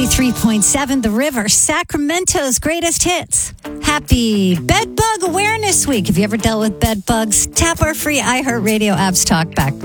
93.7 The River, Sacramento's greatest hits. Happy Bed Bug Awareness Week. Have you ever dealt with bed bugs? Tap our free iHeartRadio apps talk back.